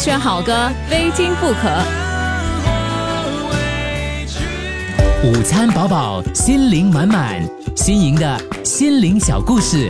选好歌，非听不可。 午餐饱饱，心灵满满，新颖的心灵小故事。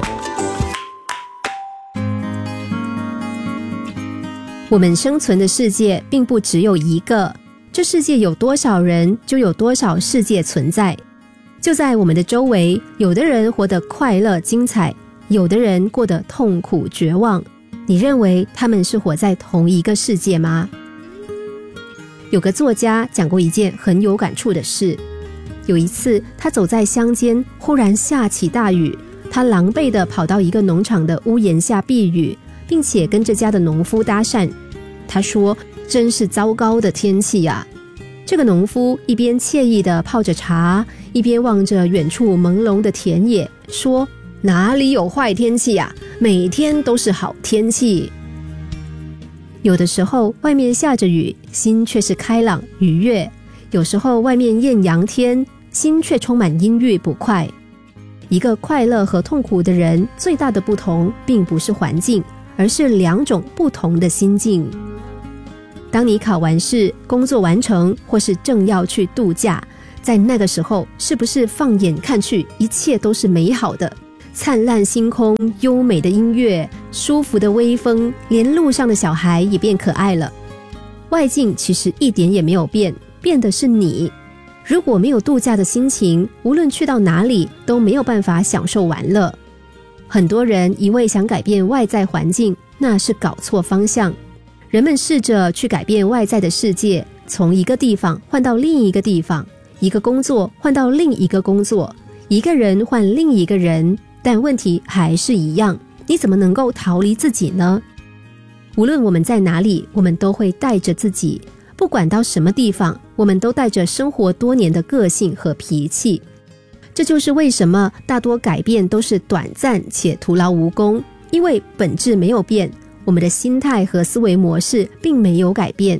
我们生存的世界并不只有一个，这世界有多少人，就有多少世界存在。就在我们的周围，有的人活得快乐精彩，有的人过得痛苦绝望。你认为他们是活在同一个世界吗？有个作家讲过一件很有感触的事。有一次，他走在乡间，忽然下起大雨，他狼狈地跑到一个农场的屋檐下避雨，并且跟这家的农夫搭讪。他说：真是糟糕的天气啊。这个农夫一边惬意地泡着茶，一边望着远处朦胧的田野，说：哪里有坏天气啊，每天都是好天气。有的时候外面下着雨，心却是开朗愉悦；有时候外面艳阳天，心却充满阴郁不快。一个快乐和痛苦的人，最大的不同并不是环境，而是两种不同的心境。当你考完试，工作完成，或是正要去度假，在那个时候，是不是放眼看去，一切都是美好的？灿烂星空，优美的音乐，舒服的微风，连路上的小孩也变可爱了。外境其实一点也没有变，变的是你。如果没有度假的心情，无论去到哪里都没有办法享受玩乐。很多人一味想改变外在环境，那是搞错方向。人们试着去改变外在的世界，从一个地方换到另一个地方，一个工作换到另一个工作，一个人换另一个人，但问题还是一样，你怎么能够逃离自己呢？无论我们在哪里，我们都会带着自己，不管到什么地方，我们都带着生活多年的个性和脾气。这就是为什么大多改变都是短暂且徒劳无功，因为本质没有变，我们的心态和思维模式并没有改变。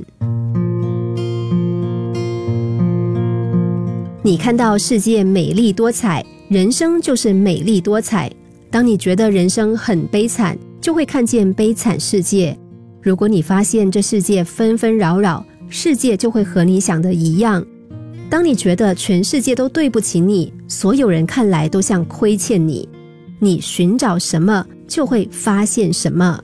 你看到世界美丽多彩，人生就是美丽多彩。当你觉得人生很悲惨，就会看见悲惨世界。如果你发现这世界纷纷扰扰，世界就会和你想的一样。当你觉得全世界都对不起你，所有人看来都像亏欠你，你寻找什么，就会发现什么。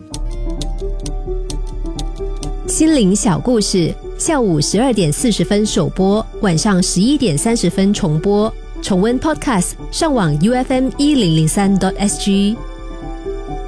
心灵小故事，下午12点40分首播，晚上11点30分重播。重温 Podcast， 上网 UFM1003.SG。